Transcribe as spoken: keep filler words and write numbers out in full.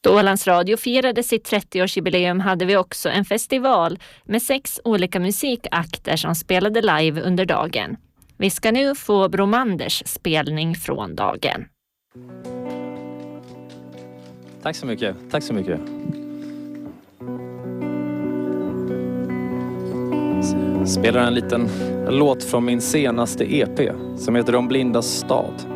Då Ålands Radio firade sitt trettioårsjubileum hade vi också en festival med sex olika musikakter som spelade live under dagen. Vi ska nu få Bromanders spelning från dagen. Tack så mycket, tack så mycket. Spelar en liten låt från min senaste E P som heter De blindas stad.